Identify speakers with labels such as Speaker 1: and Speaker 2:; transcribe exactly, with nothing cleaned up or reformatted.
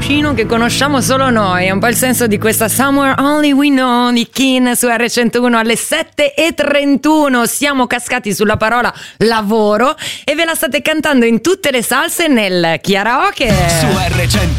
Speaker 1: che conosciamo solo noi, è un po' il senso di questa Somewhere Only We Know di Keane su erre centouno alle sette e trentuno. Siamo cascati sulla parola lavoro e ve la state cantando in tutte le salse nel karaoke
Speaker 2: su erre centouno.